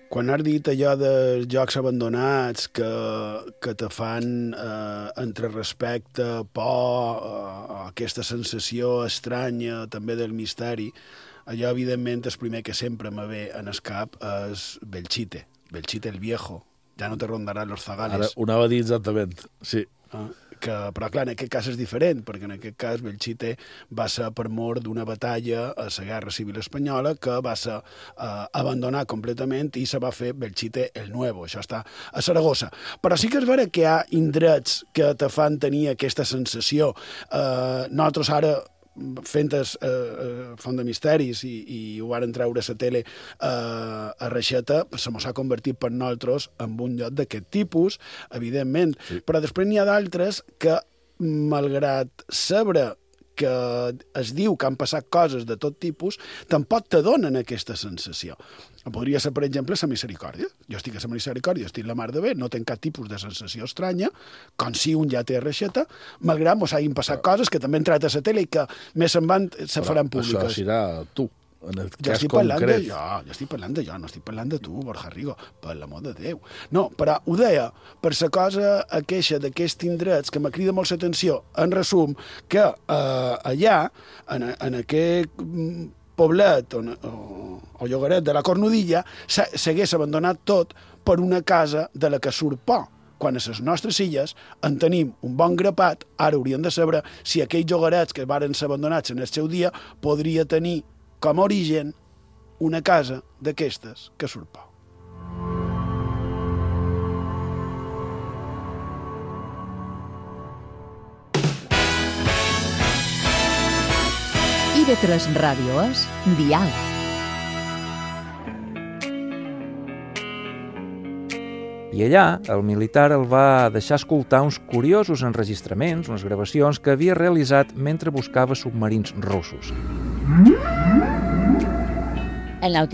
Quan has dit allò dels jocs abandonats que te fan entre respecte, por, aquesta sensació estranya també del misteri, allò, evidentment, el primer que sempre me ve en el cap és Belchite el viejo. Ja no te rondaran los zagales. Ara ho anava a dir exactament, sí. Però, clar, en aquest cas és diferent, perquè en aquest cas Belchite va ser per mort d'una batalla a la Guerra Civil Espanyola que va ser abandonat completament i se va fer Belchite el Nuevo. Això està a Saragossa. Però sí que és vera que hi ha indrets que te fan tenir aquesta sensació. Nosaltres ara, fent Font de Misteris i ho varen treure a la tele a Reixeta, se mos ha convertit per nosaltres en un lloc d'aquest tipus, evidentment. Sí. Però després n'hi ha d'altres que, malgrat saber que es diu que han passat coses de tot tipus, tampoc te donen aquesta sensació. Podria ser, per exemple, la misericòrdia. Jo estic a la misericòrdia, estic la mar de bé, no tenc cap tipus de sensació estranya, com si un ja té a Reixeta, malgrat mos hagin passat coses que també han tret a la tele i que més se'n van, se faran públiques. Això serà tu, en el cas estic concret. Jo estic parlant de jo, no estic parlant de tu, Borja Rigo, per l'amor de Déu. No, però ho deia per la cosa aqueixa d'aquests indrets que me crida molt l'atenció. En resum, que allà, en aquest poblet o llogaret de la Cornudilla, s'hagués abandonat tot per una casa de la que surt por. Quan a les nostres illes en tenim un bon grapat, ara hauríem de saber si aquells llogarets que varen ser abandonats en el seu dia podria tenir com a origen una casa d'aquestes que surt por. IB3 Ràdio és Dial. I allà, el militar el va deixar escoltar uns curiosos enregistraments, unes gravacions que havia realitzat mentre buscava submarins russos. El